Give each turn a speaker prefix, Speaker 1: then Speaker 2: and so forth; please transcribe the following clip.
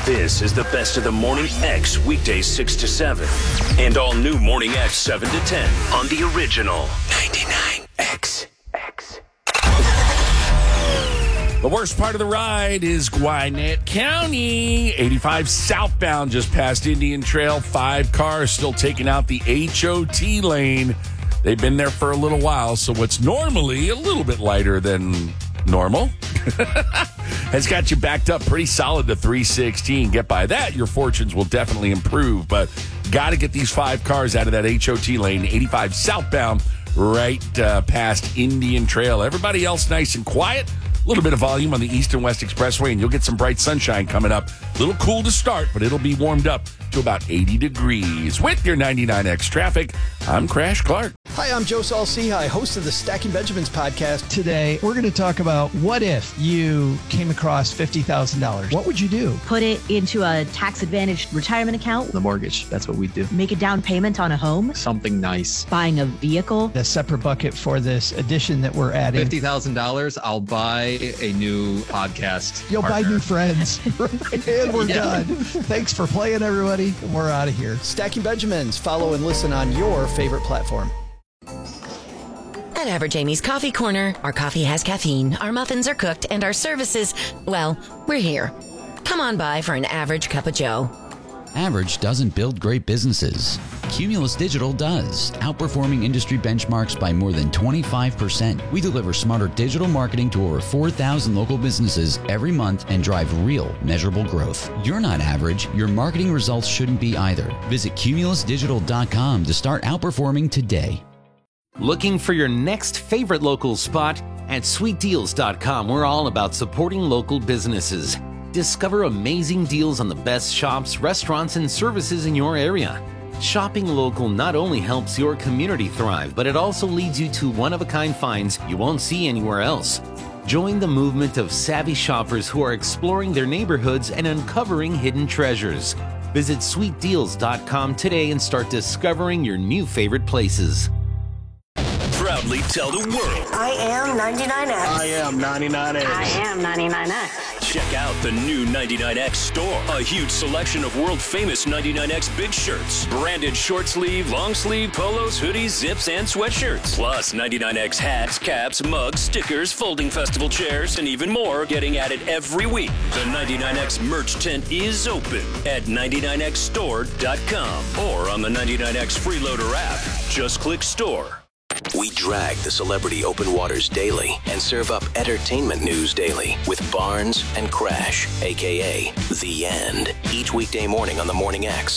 Speaker 1: This is the best of the Morning X, weekdays 6 to 7. And all new Morning X 7 to 10 on the original 99X.
Speaker 2: The worst part of the ride is Gwinnett County. 85 southbound just past Indian Trail. 5 cars still taking out the HOT lane. They've been there for a little while, so what's normally a little bit lighter than normal has got you backed up pretty solid to 316. Get by that, your fortunes will definitely improve, but got to get these 5 cars out of that HOT lane. 85 southbound right past Indian Trail. Everybody else nice and quiet. A little bit of volume on the East and West Expressway, and you'll get some bright sunshine coming up. A little cool to start, but it'll be warmed up to about 80 degrees. With your 99X traffic, I'm Crash Clark.
Speaker 3: Hi, I'm Joe Saul-Sehy, host of the Stacking Benjamins podcast.
Speaker 4: Today, we're going to talk about what if you came across $50,000. What would you do?
Speaker 5: Put it into a tax-advantaged retirement account.
Speaker 6: The mortgage, that's what we do.
Speaker 5: Make a down payment on a home.
Speaker 6: Something nice.
Speaker 5: Buying a vehicle.
Speaker 4: A separate bucket for this addition that we're adding.
Speaker 6: $50,000, I'll buy a new podcast.
Speaker 4: You'll
Speaker 6: partner.
Speaker 4: buy new friends. And we're done. Thanks for playing, everybody. We're out of here.
Speaker 3: Stacking Benjamins. Follow and listen on your favorite platform.
Speaker 7: At Average Amy's Coffee Corner, our coffee has caffeine, our muffins are cooked, and our services, well, we're here. Come on by for an average cup of joe.
Speaker 8: Average doesn't build great businesses. Cumulus Digital does, outperforming industry benchmarks by more than 25%. We deliver smarter digital marketing to over 4,000 local businesses every month and drive real, measurable growth. You're not average. Your marketing results shouldn't be either. Visit cumulusdigital.com to start outperforming today.
Speaker 9: Looking for your next favorite local spot? At sweetdeals.com, we're all about supporting local businesses. Discover amazing deals on the best shops, restaurants, and services in your area. Shopping local not only helps your community thrive, but it also leads you to one-of-a-kind finds you won't see anywhere else. Join the movement of savvy shoppers who are exploring their neighborhoods and uncovering hidden treasures. Visit sweetdeals.com today and start discovering your new favorite places.
Speaker 1: Proudly tell the world.
Speaker 10: I am 99X.
Speaker 11: I am 99X.
Speaker 10: I am 99X.
Speaker 1: Check out the new 99X store. A huge selection of world-famous 99X big shirts. Branded short sleeve, long sleeve, polos, hoodies, zips, and sweatshirts. Plus 99X hats, caps, mugs, stickers, folding festival chairs, and even more getting added every week. The 99X merch tent is open at 99xstore.com or on the 99X Freeloader app. Just click store.
Speaker 12: We drag the celebrity open waters daily and serve up entertainment news daily with Barnes and Crash, a.k.a. The End, each weekday morning on the Morning X.